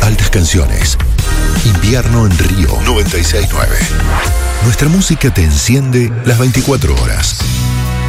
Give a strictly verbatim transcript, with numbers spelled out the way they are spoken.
altas canciones. Invierno en Río noventa y seis nueve. Nuestra música te enciende las veinticuatro horas.